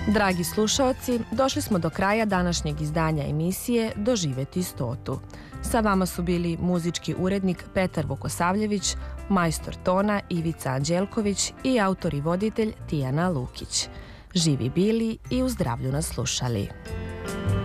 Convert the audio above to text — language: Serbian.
Dragi slušaoci, došli smo do kraja današnjeg izdanja emisije Doživeti 100. Sa vama su bili muzički urednik Petar Vukosavljević, majstor tona Ivica Anđelković i autor i voditelj Tijana Lukić. Živi bili i u zdravlju nas slušali.